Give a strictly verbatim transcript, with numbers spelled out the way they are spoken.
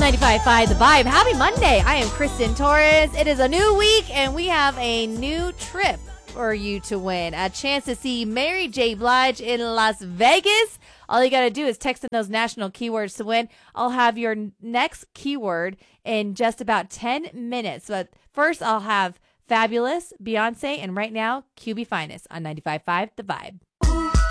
ninety-five point five The Vibe. Happy Monday. I am Kristen Torres. It is a new week, and we have a new trip for you to win. A chance to see Mary J. Blige in Las Vegas. All you got to do is text in those national keywords to win. I'll have your next keyword in just about ten minutes. But first, I'll have Fabulous, Beyonce, and right now, Q B Finest on ninety-five point five The Vibe.